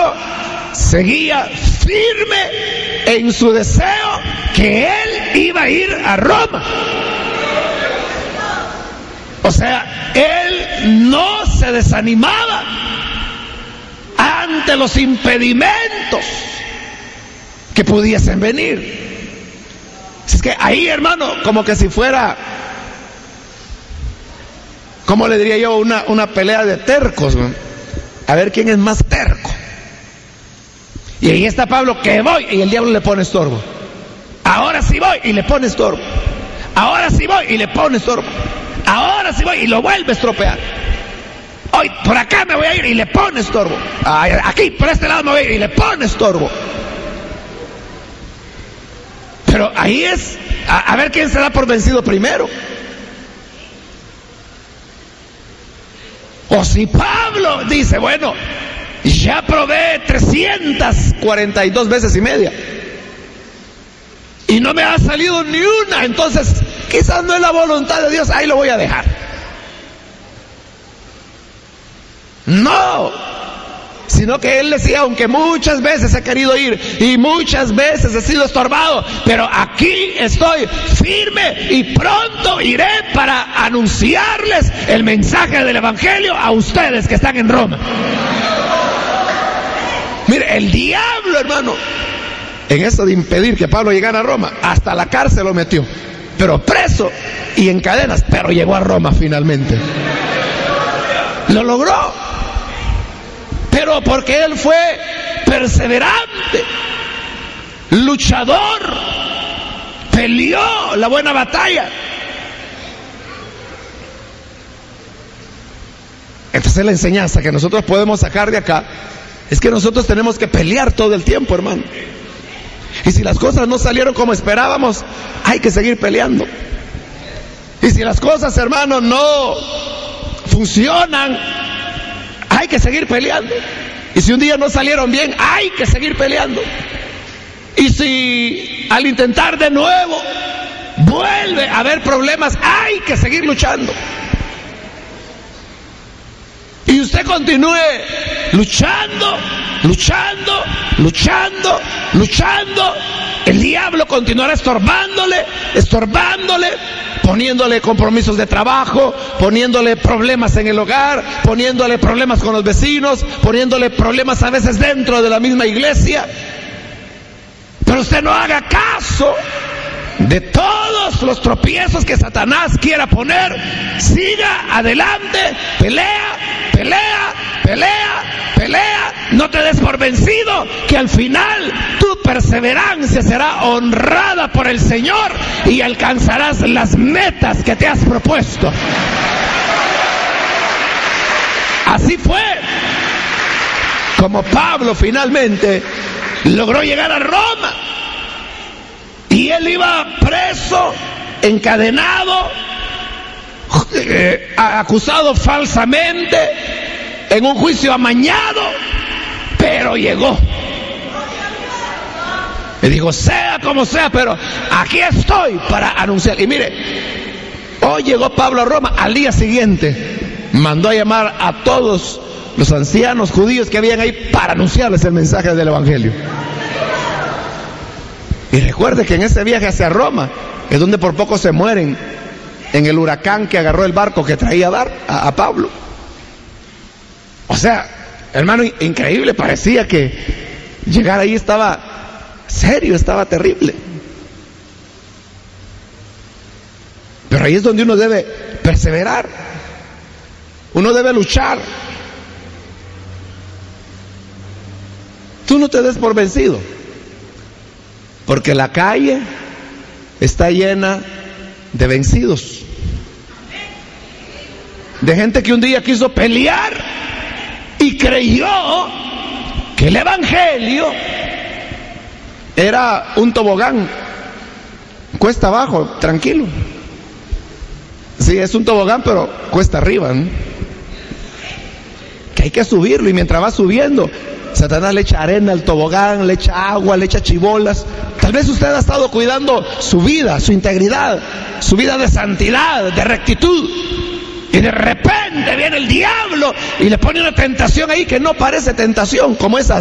Pablo seguía firme en su deseo que él iba a ir a Roma. O sea, él no se desanimaba ante los impedimentos que pudiesen venir. Es que ahí, hermano, como que si fuera, ¿cómo le diría yo? Una pelea de tercos, ¿no? A ver quién es más terco. Y ahí está Pablo, que voy, y el diablo le pone estorbo. Ahora sí voy, y le pone estorbo. Ahora sí voy, y le pone estorbo. Ahora sí voy, y lo vuelve a estropear. Hoy por acá me voy a ir, y le pone estorbo. Aquí, por este lado me voy a ir, y le pone estorbo. Pero ahí es, a ver quién se da por vencido primero. O si Pablo dice, bueno, ya probé 342 veces y media y no me ha salido ni una, entonces quizás no es la voluntad de Dios, ahí lo voy a dejar. No, sino que él decía, aunque muchas veces he querido ir y muchas veces he sido estorbado, pero aquí estoy firme y pronto iré para anunciarles el mensaje del evangelio a ustedes que están en Roma. Mire, el diablo, hermano, en eso de impedir que Pablo llegara a Roma, hasta la cárcel lo metió, pero preso y en cadenas, pero llegó a Roma finalmente. Lo logró. Pero porque él fue perseverante, luchador, peleó la buena batalla. Entonces la enseñanza que nosotros podemos sacar de acá es que nosotros tenemos que pelear todo el tiempo, hermano. Y si las cosas no salieron como esperábamos, hay que seguir peleando. Y si las cosas, hermano, no funcionan, hay que seguir peleando. Y si un día no salieron bien, hay que seguir peleando. Y si al intentar de nuevo vuelve a haber problemas, hay que seguir luchando. Y usted continúe luchando, luchando, luchando, luchando. El diablo continuará estorbándole, poniéndole compromisos de trabajo, poniéndole problemas en el hogar, poniéndole problemas con los vecinos, poniéndole problemas a veces dentro de la misma iglesia. Pero usted no haga caso de todos los tropiezos que Satanás quiera poner. Siga adelante, pelea, pelea, pelea, pelea. No te des por vencido, que al final tu perseverancia será honrada por el Señor y alcanzarás las metas que te has propuesto. Así fue como Pablo finalmente logró llegar a Roma. Y él iba preso, encadenado, acusado falsamente, en un juicio amañado, pero llegó. Y dijo, sea como sea, pero aquí estoy para anunciar. Y mire, hoy llegó Pablo a Roma, al día siguiente mandó a llamar a todos los ancianos judíos que habían ahí para anunciarles el mensaje del evangelio. Y recuerde que en ese viaje hacia Roma es donde por poco se mueren en el huracán que agarró el barco que traía a Pablo. O sea, hermano, increíble, parecía que llegar ahí estaba serio, estaba terrible. Pero ahí es donde uno debe perseverar, uno debe luchar. Tú no te des por vencido, porque la calle está llena de vencidos, de gente que un día quiso pelear y creyó que el evangelio era un tobogán, cuesta abajo, tranquilo. Sí, es un tobogán, pero cuesta arriba, ¿no? Que hay que subirlo, y mientras va subiendo, Satanás le echa arena al tobogán, le echa agua, le echa chibolas. Tal vez usted ha estado cuidando su vida, su integridad, su vida de santidad, de rectitud, y de repente viene el diablo y le pone una tentación ahí que no parece tentación, como esas